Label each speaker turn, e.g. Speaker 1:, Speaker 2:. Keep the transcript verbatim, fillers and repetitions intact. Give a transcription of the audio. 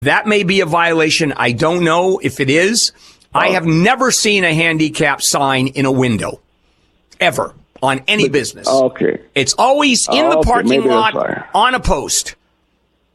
Speaker 1: That may be a violation. I don't know if it is. Oh. I have never seen a handicap sign in a window, ever, on any
Speaker 2: but,
Speaker 1: business.
Speaker 2: Okay.
Speaker 1: It's always in
Speaker 2: oh,
Speaker 1: the
Speaker 2: okay.
Speaker 1: parking
Speaker 2: Maybe
Speaker 1: lot on a post.